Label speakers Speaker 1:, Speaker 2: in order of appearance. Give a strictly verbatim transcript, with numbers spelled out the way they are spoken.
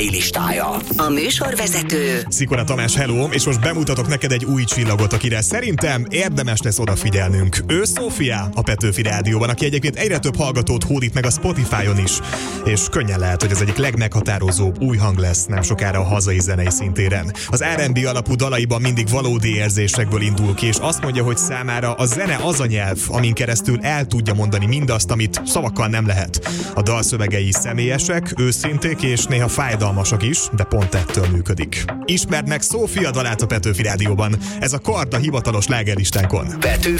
Speaker 1: listája.
Speaker 2: A műsorvezető
Speaker 3: Szikora Tamás, hello, és most bemutatok neked egy új csillagot, akire szerintem érdemes lesz odafigyelnünk. Ő Szófia a Petőfi Rádióban, aki egyébként egyre több hallgatót hódít meg a Spotify-on is, és könnyen lehet, hogy az egyik legmeghatározóbb új hang lesz nem sokára a hazai zenei szintéren. Az er and bé alapú dalaiban mindig valódi érzésekből indul ki, és azt mondja, hogy számára a zene az a nyelv, amin keresztül el tudja mondani mindazt, amit szavakkal nem lehet. A dalszövegei személyesek, őszinték és néha fájdalmasak is, de pont ettől működik. Ismerd meg Szófia dalát a Petőfi Rádióban. Ez a Kard a hivatalos slágerlistánkon.
Speaker 1: Petőfi